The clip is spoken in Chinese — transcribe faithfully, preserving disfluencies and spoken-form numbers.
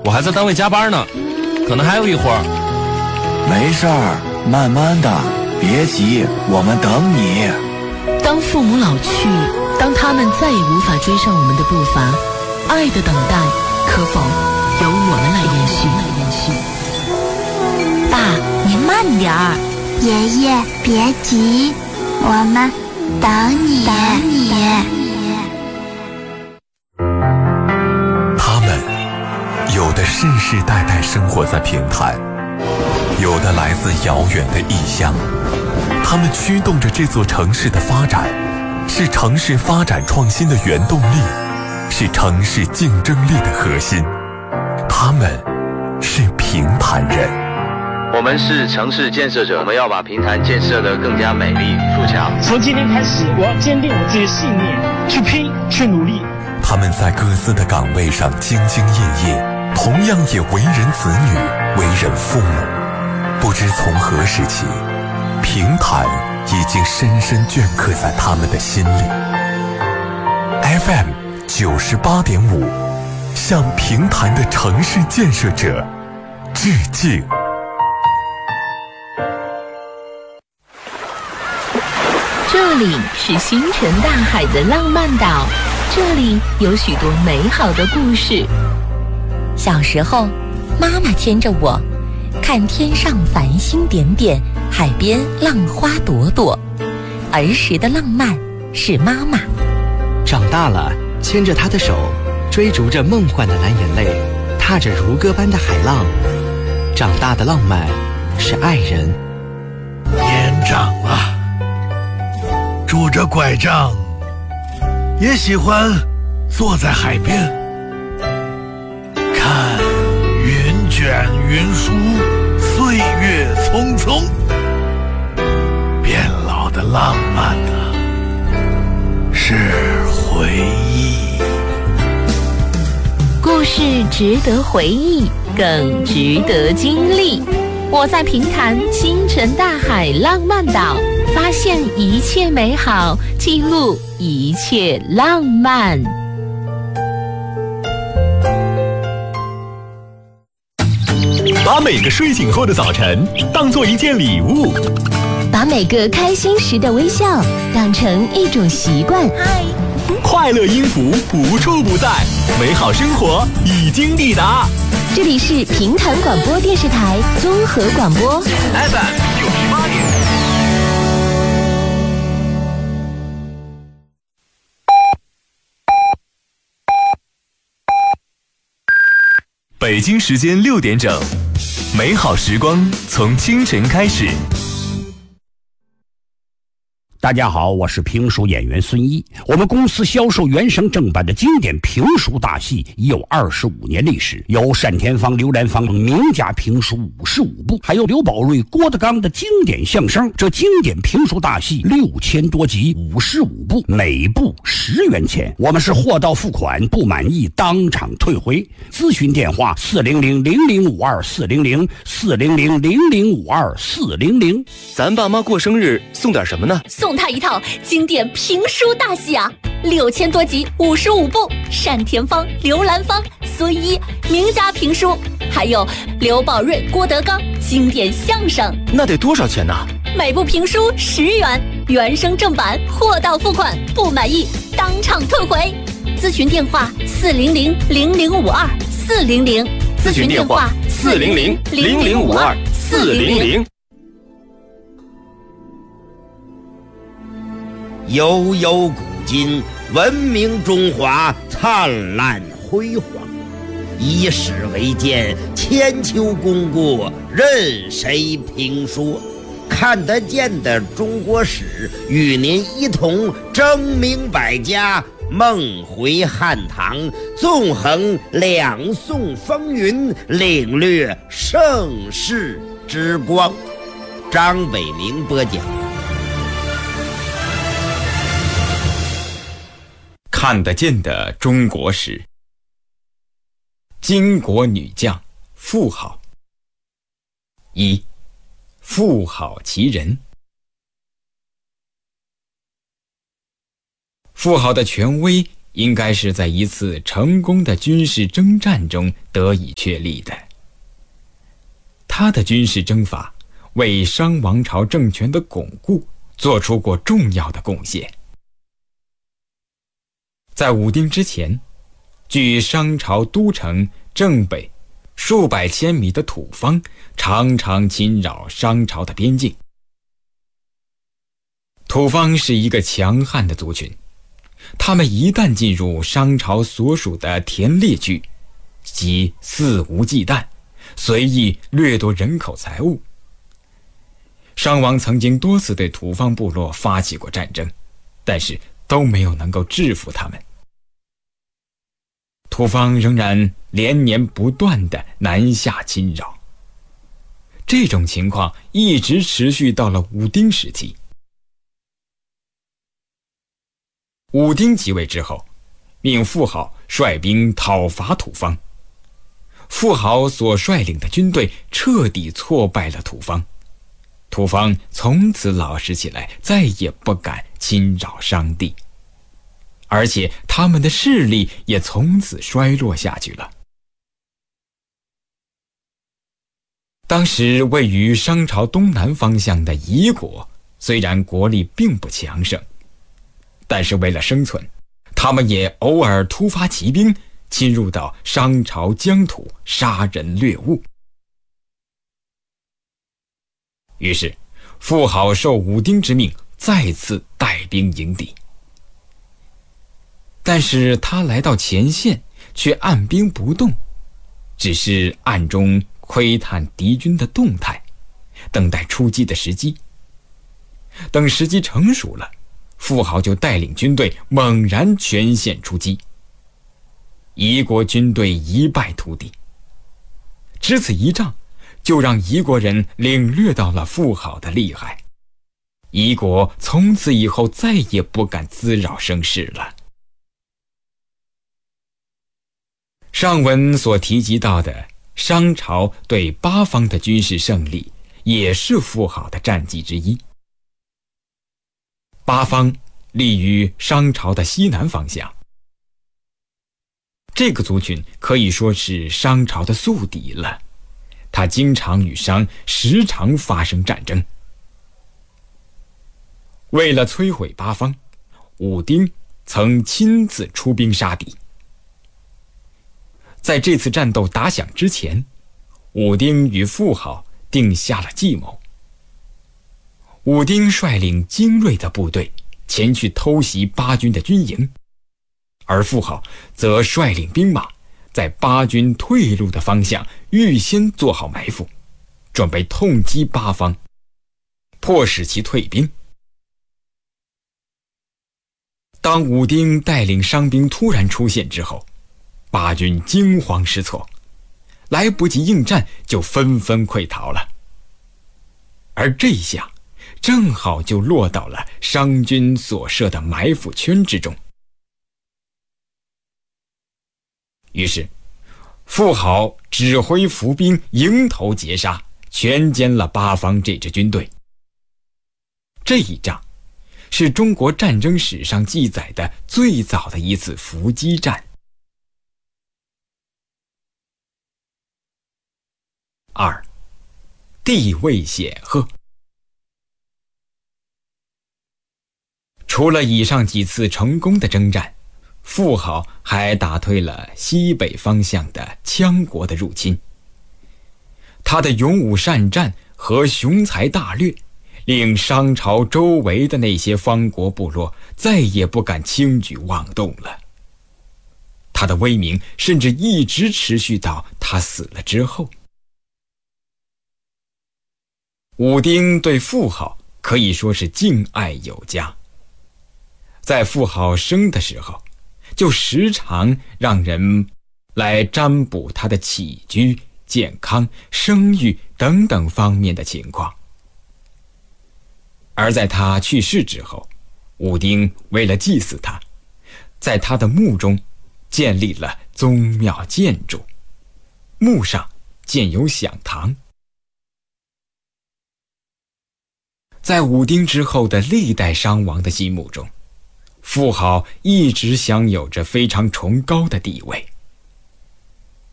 我还在单位加班呢，可能还有一会儿。 没事儿，慢慢的，别急，我们等你。 当父母老去，当他们再也无法追上我们的步伐，爱的等待可否由我们来延续？ 爸，您慢点儿。 爷爷，别急，我们等你。等你。 他们有的世世代代生活在平潭，有的来自遥远的异乡。他们驱动着这座城市的发展，是城市发展创新的原动力，是城市竞争力的核心。他们是平潭人。 我们是城市建设者，我们要把平潭建设得更加美丽富强。 从今天开始，我要坚定我自己的信念，去拼，去努力。 他们在各自的岗位上兢兢业业，同样也为人子女，为人父母。不知从何时起，平潭已经深深镌刻在他们的心里。F M 九十八点五，向平潭的城市建设者致敬。 这里是星辰大海的浪漫岛，这里有许多美好的故事。 小时候，妈妈牵着我，看天上繁星点点，海边浪花朵朵。儿时的浪漫是妈妈。 长大了，牵着她的手，追逐着梦幻的蓝眼泪，踏着如歌般的海浪。长大的浪漫是爱人。 年长了，拄着拐杖，也喜欢坐在海边，看云卷云舒，岁月匆匆。变老的浪漫啊，是回忆。 故事值得回忆，更值得经历。我在平潭星辰大海浪漫岛，发现一切美好，记录一切浪漫。 把每个睡醒后的早晨当作一件礼物， 把每个开心时的微笑当成一种习惯。嗨， 快乐音符无处不在，美好生活已经抵达。 这里是平潭广播电视台综合广播 F M 九十八点。北京时间六点整，美好时光从清晨开始。 大家好，我是评书演员孙一。我们公司销售原声正版的经典评书大戏已有二十五年历史，有单田芳、刘兰芳名家评书五十五部，还有刘宝瑞、郭德纲的经典相声。这经典评书大戏六千多集，五十五部，每部十元钱。我们是货到付款，不满意当场退回。咨询电话：四零零零零五二四零零四零零零零五二四零零。 咱爸妈过生日送点什么呢？ 送他一套经典评书大戏啊，六千多集，五十五部，单田芳、刘兰芳、孙一名家评书，还有刘宝瑞、郭德纲经典相声。 那得多少钱呢？ 每部评书十元，原声正版，货到付款，不满意当场退回。咨询电话：四零零零零五二四零零。 咨询电话：四零零零零五二四零零。 悠悠古今，文明中华灿烂辉煌。以史为鉴，千秋功过任谁评说？看得见的中国史，与您一同争明百家，梦回汉唐，纵横两宋风云，领略盛世之光。张伟明播讲。 看得见的中国史。巾帼女将妇好。一，妇好其人。妇好的权威应该是在一次成功的军事征战中得以确立的。他的军事征伐为商王朝政权的巩固做出过重要的贡献。在武丁之前，距商朝都城正北数百千米的土方常常侵扰商朝的边境。土方是一个强悍的族群，他们一旦进入商朝所属的田猎区，即肆无忌惮，随意掠夺人口财物。商王曾经多次对土方部落发起过战争，但是都没有能够制服他们。土方仍然连年不断地南下侵扰，这种情况一直持续到了武丁时期。武丁即位之后，命妇好率兵讨伐土方。妇好所率领的军队彻底挫败了土方，土方从此老实起来，再也不敢侵扰商地，而且他们的势力也从此衰落下去了。当时位于商朝东南方向的夷国，虽然国力并不强盛，但是为了生存，他们也偶尔突发骑兵，侵入到商朝疆土，杀人掠物。于是妇好受武丁之命，再次带兵迎敌。但是他来到前线，却按兵不动，只是暗中窥探敌军的动态，等待出击的时机。等时机成熟了，妇好就带领军队猛然全线出击，夷国军队一败涂地。只此一仗，就让夷国人领略到了妇好的厉害，夷国从此以后再也不敢滋扰声势了。上文所提及到的商朝对八方的军事胜利，也是妇好的战绩之一。八方立于商朝的西南方向，这个族群可以说是商朝的宿敌了，他经常与商时常发生战争。为了摧毁八方，武丁曾亲自出兵杀敌。在这次战斗打响之前，武丁与妇好定下了计谋。武丁率领精锐的部队前去偷袭八军的军营，而妇好则率领兵马在八军退路的方向预先做好埋伏，准备痛击八方，迫使其退兵。当武丁带领商兵突然出现之后，八军惊慌失措，来不及应战，就纷纷溃逃了。而这一下正好就落到了商军所设的埋伏圈之中。于是妇好指挥伏兵迎头截杀，全歼了八方这支军队。这一仗是中国战争史上记载的最早的一次伏击战。二，地位显赫。除了以上几次成功的征战，妇好还打退了西北方向的羌国的入侵。他的勇武善战和雄才大略，令商朝周围的那些方国部落再也不敢轻举妄动了。他的威名甚至一直持续到他死了之后。武丁对妇好可以说是敬爱有加，在妇好生的时候，就时常让人来占卜他的起居、健康、生育等等方面的情况。而在他去世之后，武丁为了祭祀他，在他的墓中建立了宗庙建筑，墓上建有享堂。在武丁之后的历代商王的心目中， 妇好一直享有着非常崇高的地位。